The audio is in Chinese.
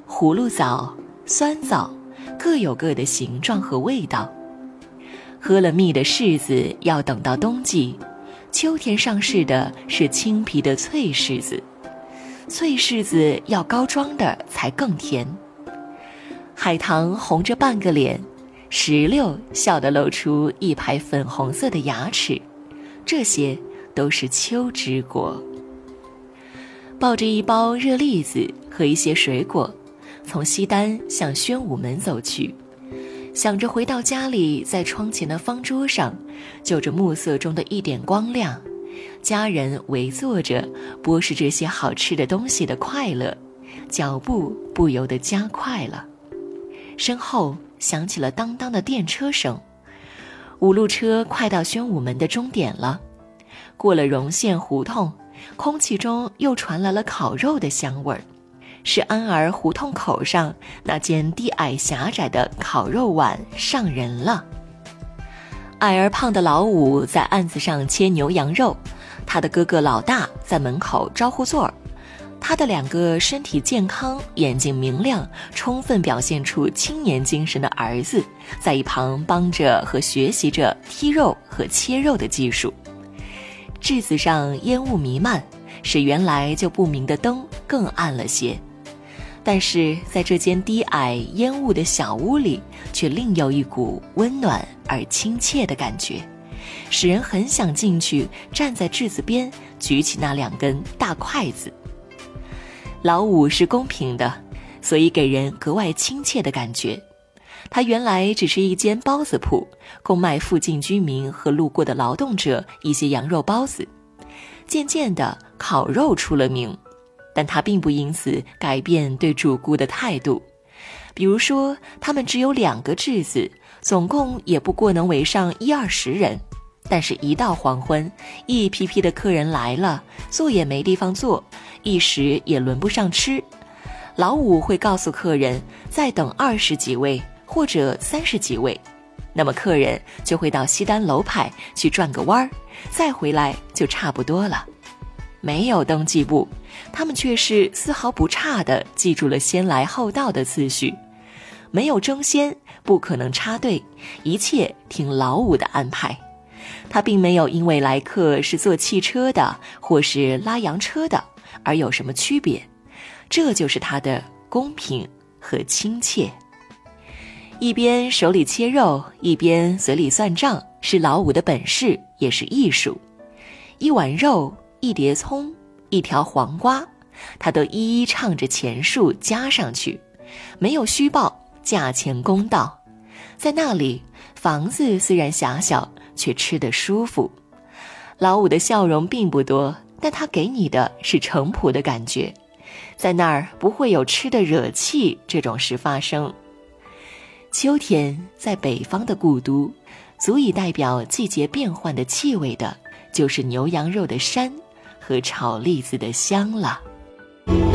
葫芦枣、酸枣各有各的形状和味道。喝了蜜的柿子要等到冬季，秋天上市的是青皮的脆柿子，脆柿子要高装的才更甜。海棠红着半个脸，石榴笑得露出一排粉红色的牙齿，这些都是秋之果。抱着一包热栗子和一些水果，从西单向宣武门走去，想着回到家里，在窗前的方桌上，就着暮色中的一点光亮，家人围坐着剥食这些好吃的东西的快乐，脚步不由得加快了。身后响起了当当的电车声，五路车快到宣武门的终点了。过了荣县胡同，空气中又传来了烤肉的香味儿，是安儿胡同口上那间低矮狭窄的烤肉碗上人了。矮而胖的老五在案子上切牛羊肉，他的哥哥老大在门口招呼座儿。他的两个身体健康、眼睛明亮、充分表现出青年精神的儿子，在一旁帮着和学习着剔肉和切肉的技术。质子上烟雾弥漫，使原来就不明的灯更暗了些。但是在这间低矮烟雾的小屋里，却另有一股温暖而亲切的感觉，使人很想进去，站在质子边，举起那两根大筷子。老五是公平的，所以给人格外亲切的感觉。他原来只是一间包子铺，供卖附近居民和路过的劳动者一些羊肉包子。渐渐的，烤肉出了名，但他并不因此改变对主顾的态度。比如说，他们只有2个质子，总共也不过能围上10-20人。但是一到黄昏，一批批的客人来了，坐也没地方坐，一时也轮不上吃。老五会告诉客人再等20几位或者30几位，那么客人就会到西单楼派去转个弯儿，再回来就差不多了。没有登记簿，他们却是丝毫不差地记住了先来后到的次序。没有争先，不可能插队，一切听老五的安排。他并没有因为来客是坐汽车的或是拉洋车的而有什么区别，这就是他的公平和亲切。一边手里切肉，一边嘴里算账，是老五的本事，也是艺术。一碗肉，一碟葱，一条黄瓜，他都一一唱着钱数加上去，没有虚报，价钱公道。在那里，房子虽然狭小，却吃得舒服。老五的笑容并不多，但他给你的是诚朴的感觉，在那儿不会有吃的惹气这种事发生。秋天在北方的故都，足以代表季节变换的气味的，就是牛羊肉的膻和炒栗子的香了。